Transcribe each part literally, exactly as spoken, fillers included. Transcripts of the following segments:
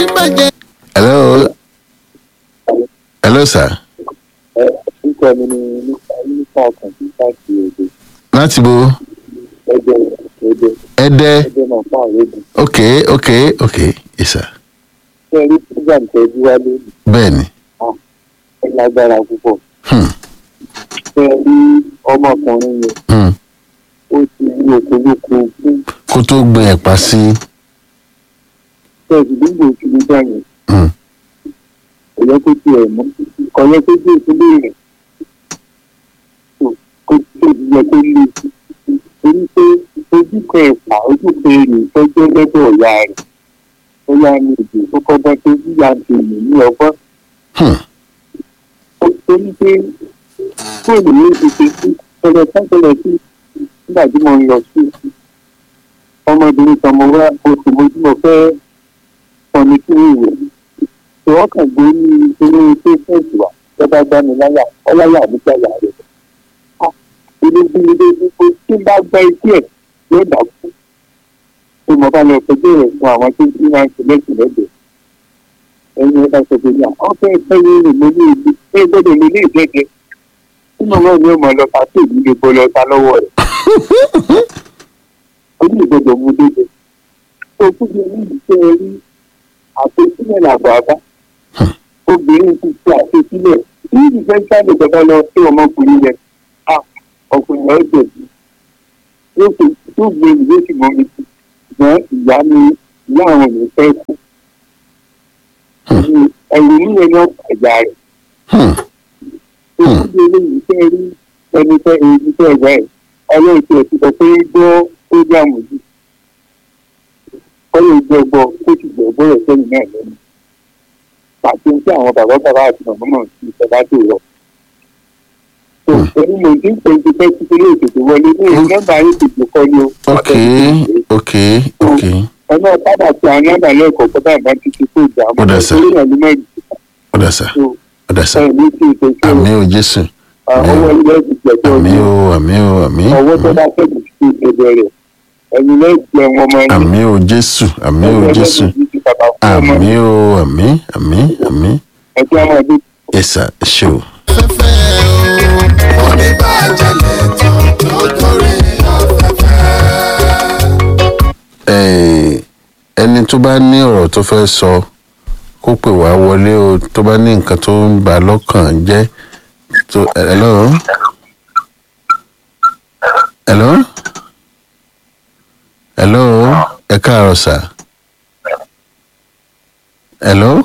hello hello sir. ẹ nípa mi ni nípa nípa ọkàn tí káàkiri èdè láti bo ẹgbẹ́ èdè ẹdẹ ẹgbẹ́ náà fún àwọn èdè. ok ok ok yes sir. ṣé ẹ rí program tẹ́jú wá lónìí? bẹ́ẹ̀ni. ẹ lágbára púpọ̀. Hmm. ṣé ẹ rí ọmọkùnrin yẹn Hmm. ó ti rí òkèlókò fún kó tó gbin ẹ̀pà sí. ṣé ẹ sì dígbò tí ó gbà yẹn Hmm. kò yẹ kó tiẹ̀ mọ́ kò yẹ kó tiẹ̀ tó léèrè kó tiẹ̀ yẹ kó lé torí pé ojú kan ẹ̀pà ojú kan èrè tọ́jú lọ́dọ̀ ọ̀yà rẹ̀ ó yá ní èdè tó kọ́gbọ́n tó yíyá ti lè ní ọgbọ́n. Hmm. ó torí pé fóònù mi ti ṣe sí ọ̀rọ̀ sáfẹ́lẹ̀ sí nígbà tí mo ń lọ sí ọmọbìnrin kan mo wá oṣù mojú mo fẹ́ ọ̀nì kí n wò tí wọ́n kàn gbé ní inú pẹ́sẹ̀ntì wa tó bá gbá mi láyà ọláyà nígbà yà rẹ̀. ilé bí ilé gbogbo tí bá gbá etí ẹ̀ yóò dà kú. tí mo bá lọ fẹjọ́ rẹ̀ fún àwọn tó ń máa ń ṣe lẹ́sìn lẹ́gbẹ̀ẹ́. ẹ̀yin ẹ̀ka sọ pé ní àwọn fẹ́ fẹ́ yé rè mo ní ibi ẹ gbọ́dọ̀ mi ní ìjẹ́jẹ́. tí mo náà ní ọmọ lọ ká tó ìdílé bọ́ lọ ta lọ́wọ́ rẹ̀. ó ní ìgbọ́dọ̀ mú dédé. tó kú bí ní ìṣe rí àfẹ́sílẹ̀ làbọ̀ àbá. obìnrin ti ṣe àfẹ́sílẹ̀ ní ìfẹ́ sáré ìjọba lọ sí ọmọkùnrin yẹn. a ọkùnrin náà jẹ̀bi. yóò fi tó gbé ìwé sì mọ́ mi sí. ṣùgbọ́n ìyá mi ìyá àwọn ènìyàn fẹ́ kú. ẹ̀rù níyẹn náà ẹ̀já rẹ̀. Hmm. tó kú bí eléyìí fẹ́ rí ẹni fẹ́ èyí fẹ́ ẹ̀gbá ẹ̀ ọlọ́run ti ẹ̀ ti sọ pé gbọ́ prógrámù yìí. kọ́lé gbọ́gbọ́ kó sì gbọ́gbọ́ rẹ̀ sẹ́yìn náà lẹ́nu. pàṣẹ tí àwọn bàbá bàbá àti màmá náà ti ìjọba tó rọ. tó ẹni mo ti ń pè é pé títí lè tètè wọlé ní èyí nọ́mbà yìí tètè kọ́ ni o. ok ok ok. ẹni ọ̀kadà tí àwọn nọ́mbà lẹ́ẹ̀kọ́ kọ́ bá ìbá títí tó jà Ó dà sà. ó dà sà ó dà sà. ẹni tí ì tẹ̀sí àmì ò jésù. ọwọ́ ilé ìgbẹ́jọ́ àmì ò àmì ò àmì. ọwọ́ tó bá fẹ́ kìí ṣe bẹ̀rẹ̀ ẹ̀yin lẹ́gbẹ̀ẹ́ wọn máa ń àmì ò jésù àmì ò jésù. àmì ò àmì àmì àmì. ẹ̀jẹ̀ àwọn ọdún. yes sir ṣe o. Eh, ẹni tó bá ní ọ̀rọ̀ tó fẹ́ sọ kó pè wá wọlé o tó bá ní nǹkan tó ń bà lọ́kàn jẹ́ tó hello hello hello ẹ káàárọ̀ sà hello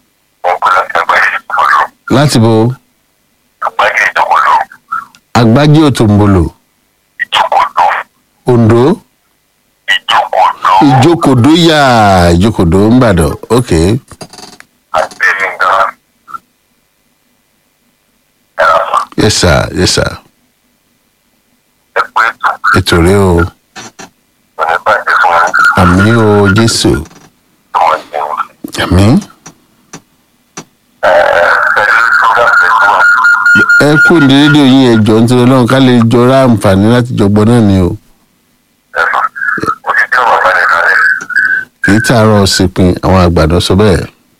láti bo agbájí òtòǹbòlò ondo ìjókòdó yà ìjókòdó ńbàdàn ok. yes sir yes sir. ètò rẹ o àmì o jésù àmì. ẹ kú ní rédíò yín ẹ jọ nítorí Ọlọ́run ká lè jọra àǹfààní láti jọgbọ náà ni o. kì í tààrọ̀ sípin àwọn àgbàdo sọ bẹ́ẹ̀.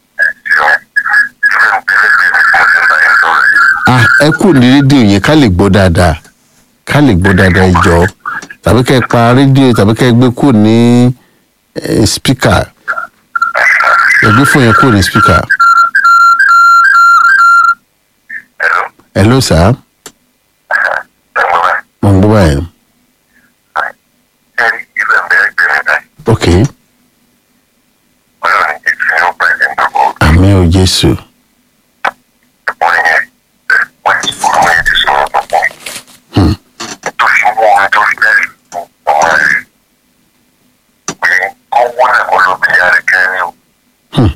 ah ẹ kú ní rédíò yẹn ká lè gbọ́ dáadáa ká lè gbọ́ dáadáa ìjọ tàbí kẹ́ ẹ pa rédíò tàbí kẹ́ ẹ gbé kú ní spíkà ẹ gbé fún yẹn kú ní spíkà. hello sir. mo ń gbọ́ báyìí. ok. àmì ò jésù. Hmm. Hmm.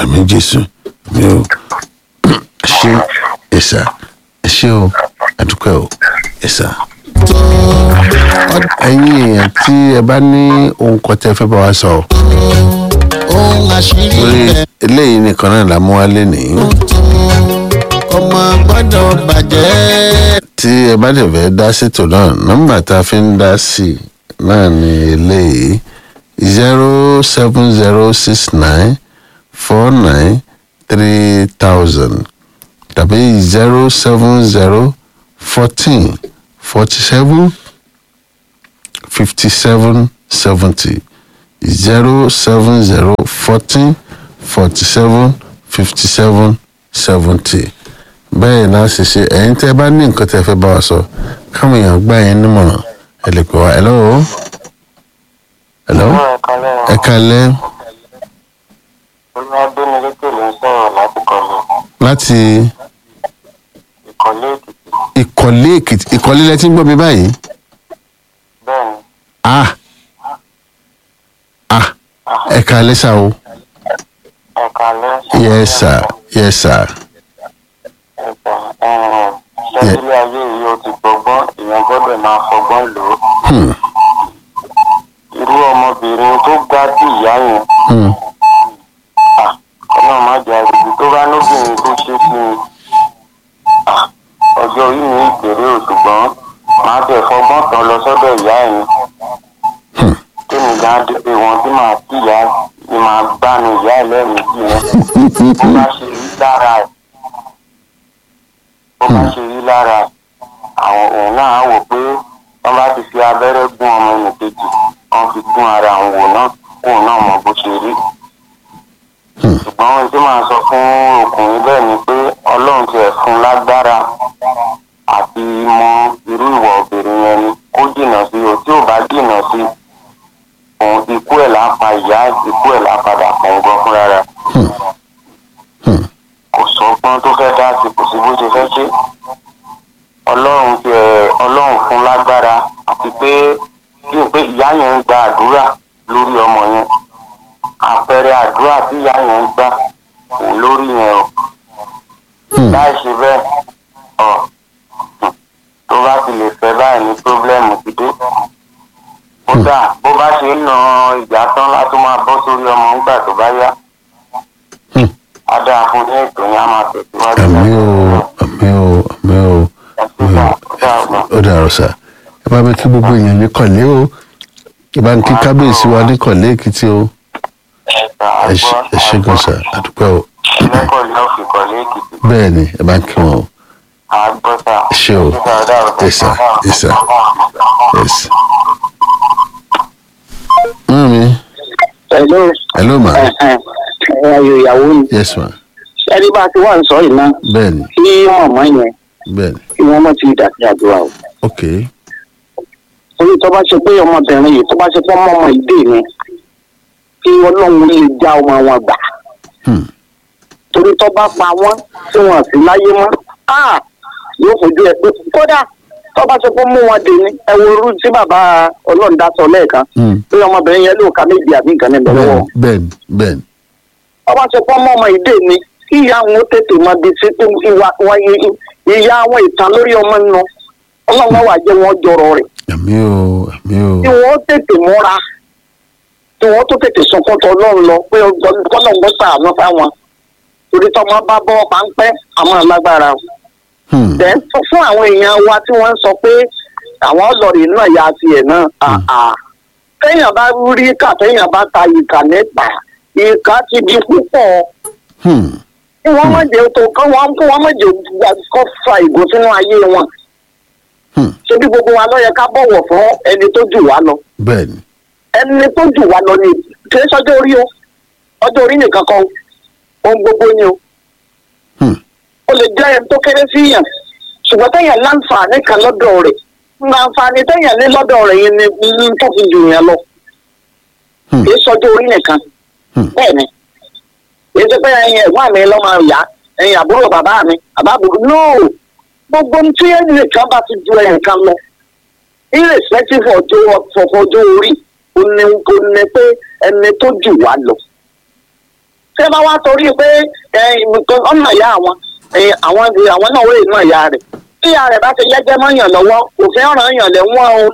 àmì jésù mi ò ṣe ẹ̀sà ṣe o àdúpẹ́ o ẹ̀sà. ẹ̀yin èèyàn tí ẹ bá ní ohun kan tẹ́ fẹ́ bá wa sọ ohun àṣírí rẹ̀ eléyìí nìkan náà la mú wá lénìí. ọmọ gbọ́dọ̀ bàjẹ́. tí ẹ bá dẹ̀ fẹ́ dá sètò náà nọ́mbà tá a fi ń dá sí náà ni eléyìí zero seven zero six nine four nine three thousand tàbí zero seven zero fourteen forty seven fifty seven seventy zero seven zero fourteen forty seven fifty seven seventy. bẹ́ẹ̀ náà ṣe ṣe ẹ̀yin tẹ́ bá ní nǹkan tẹ́ fẹ́ bá wa sọ káwọn èèyàn gbá yẹn nímọ̀ràn ẹ lè pè wá hello hello ẹ kalẹ́ olùwàdúnilẹ́kẹ̀ ló ń sọ̀rọ̀ láti kọ́lé láti ìkọ́lé èkìtì ìkọ̀lé èkìtì ìkọ̀lé lẹ ti ń gbọ́ mi báyìí bẹ́ẹ̀ ni ah ah ẹ kalẹ́ sá o ẹ̀ka lẹ́sìn. yes sir yes sir ṣẹ́bílẹ̀ ayé yìí ó ti gbọ́gbọ́n èèyàn gbọ́dọ̀ máa fọgbọ́n lò ó. hmm. irú ọmọbìnrin tó gbá sí ìyá yẹn Hmm. ọlọ́run má jẹ́ àgbègbè tó bá lóbìnrin tó ṣe sí i ọjọ́ orí mi ìgbèrè ò ṣùgbọ́n máa bẹ̀ fọgbọ́n tán lọ sọ́dọ̀ ìyá yẹn Hmm. tèmi gan dé wọn tí màá tí ìyá ni màá gbánu ìyá ẹlẹ́rìí sí wọn bó bá ṣe rí lára ẹ̀ bó bá ṣe rí lára ẹ̀ àwọn òun náà á wò pé wọ́n bá ti fi abẹ́rẹ́ gún ọmọ ẹnìkejì wọ́n fi gún ara àwọn wò náà kóun náà mọ bó ṣe rí Hmm. ṣùgbọ́n ohun tí màá sọ fún ọkùnrin bẹ́ẹ̀ ni pé ọlọ́run ti ẹ̀ fún lágbára àti mọ irú ìwà obìnrin yẹn ni kó jìnnà sí o tí ò bá jìnnà sí òun ikú ẹ̀ lápa ìyá ikú ẹ̀ lápadà pọ̀ gan fúnra rẹ̀ Hmm. Hmm. kò sọ́gbọ́n tó fẹ́ dá sí kò sí bó ṣe fẹ́ ṣe ọlọ́run ti ẹ̀ ọlọ́run fún lágbára àti pé kí n pé ìyá yẹn ń gba àdúrà lórí ọmọ yẹn àpẹẹrẹ àdúrà tí ìyá yẹn ń gbà kò lórí yẹn o Hmm. láì ṣe bẹ́ẹ̀ ọ tó bá ti lè fẹ́ báyìí ní pírọ́blẹ́mù ti dé kódà bó bá ṣe ń na ìjà tán láti máa bọ́ sórí ọmọ nígbà tó bá yá Hmm. á dáa fún ní ètò yẹn á máa tẹ̀síwájú. àmì o àmì o àmì o àmì o ó dàrọ sá ẹ bá bẹ kí gbogbo èèyàn ní kọ̀lé o ẹ bá ń kí kábíyèsí wa ní kọ̀lé èkìtì o ẹ ṣe ẹ ṣe gan sá àdúpẹ́ o lẹ́kọ̀ọ́ ní òfìkọ̀lé èkìtì bẹ́ẹ̀ ni ẹ bá ń kí wọn o àgbọ̀sà. ẹ ṣe o ẹ sá ẹ sá ẹ sá. mọ́mí Hello. hello ma ẹ̀yọ̀ ìyàwó mi yes ma ẹni bá ti wà ń sọ yìí náà bẹ́ẹ̀ ni kí mọ̀mọ́ yẹn bẹ́ẹ̀ ni kí wọ́n mọ̀ ti dà sí àdúrà o. ok torí tó bá ṣe pé ọmọbìnrin yìí tó bá ṣe pé ọmọ ọmọ ìdè ni kí ọlọ́run lè já ọmọ wọn gbà hmm. torí tó bá pa wọ́n tí wọ́n sì láyé mọ́ áà yóò fojú ẹ pé kódà tó bá ṣe pé mú wọn dé ní ẹwọ orú tí bàbá ọlọ́run dá sọ lẹ́ẹ̀kan Hmm. pé ọmọbìnrin yẹn ló ka méjì àbí nǹkan ní ìbẹ̀rẹ̀ wọn. bẹ́ẹ̀ ni bẹ́ẹ̀ ni tó bá ṣe pé ọmọ ọmọ ìdè ni kí ìyá wọn ó tètè mọ bí sí tó ìwà wọn ìyá wọn ìtàn lórí ọmọ nù ọlọ́run wà jẹ́ wọn jọrọ rẹ̀ àmì o àmì o tí wọ́n tètè múra tí wọ́n tó tètè sọkún tọ ọlọ́run lọ pé ọlọ́run sàánú fáwọn torí tọmọ bá bọ́ páńpẹ́ àmọ́ lágbára o. hmm. Then fún àwọn èèyàn wa tí wọ́n ń sọ pé àwọn ọlọ́rin náà ya tiẹ̀ náà àà téèyàn bá rí ìkà téèyàn bá ta ìkà nípa ìkà ti di púpọ̀ Hmm. kí wọ́n má jẹ́ tó kán wọ́n kí wọ́n má jẹ́ kó fa ìgò sínú ayé wọn Hmm. ṣé bí gbogbo wa ló yẹ ká bọ̀wọ̀ fún ẹni tó jù wá lọ bẹ́ẹ̀ ni ẹni tó jù wá lọ ni kì í sọjọ́ orí o ọjọ́ orí nìkan kan o ohun gbogbo ni o Hmm. ó lè jẹ́ ẹni tó kéré sí yàn ṣùgbọ́n téèyàn láǹfààní kan lọ́dọ̀ rẹ̀ láǹfààní téèyàn ní lọ́dọ̀ rẹ̀ yẹn ni ní tó fi jù yàn lọ Hmm. kì í sọjọ́ orí nìkan Hmm. bẹ́ẹ̀ ni kì í ṣe pé ẹ̀yin ẹ̀gbọ́n mi lọ́mọ ìyá ẹ̀yin àbúrò bàbá mi àbábùrú nóò gbogbo tí ẹnìkan bá ti ju ẹnìkan lọ irrespective ọjọ́ ọjọ́ orí ó ní ó ní pé ẹni tó jù wá lọ. ṣé tẹ́ bá wá torí pé ọ̀nà ìyá àwọn àwọn àwọn náà wọ́n èèyàn ìyá rẹ̀ tí ìyá rẹ̀ bá ti yẹ́jẹ́ mọ́yàn lọ́wọ́ òfin ọ̀ràn yàn lẹ́wọ̀n o.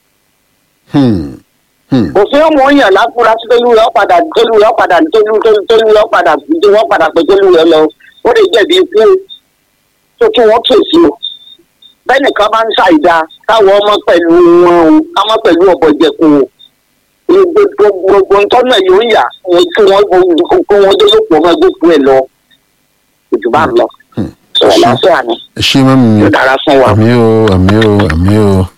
òfin ọmọ yàn lákúra sí tólú rẹ̀ padà tólú rẹ̀ padà tólú tólú rẹ̀ padà tí wọ́n padà pé tólú rẹ̀ lọ ó lè jẹ̀bi ikú tó kí wọ́n kèsì o. bẹ́ẹ̀ nìkan bá ń ṣàìdá káwọn ọmọ pẹ̀lú wọn o ká mọ́ pẹ̀lú ọ̀bọ̀ jẹ̀kun o. gbogbo ntọ́nà yóò yà kí wọ́n kó wọn dé lóko ọmọ gbogbo ẹ̀ lọ ojú bá ń lọ. sọ̀rọ̀ lásán àná. ẹ ṣé mọ́mí mi. yóò dára fún wa. àmì o àmì o àmì o.